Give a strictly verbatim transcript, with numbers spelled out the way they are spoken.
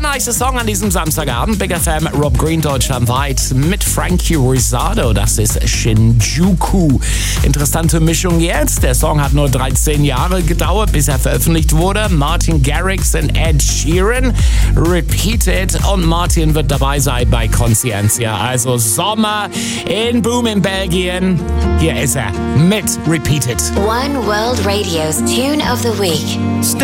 nice Song an diesem Samstagabend. Big F M, Rob Green deutschlandweit mit Frankie Rizardo. Das ist Shinjuku. Interessante Mischung jetzt. Der Song hat nur dreizehn Jahre gedauert, bis er veröffentlicht wurde. Martin Garrix und Ed Sheeran. Repeated. Und Martin wird dabei sein bei Conscientia. Also Sommer in Boom in Belgien. Hier ist er mit Repeated. One World Radio's Tune of the Week.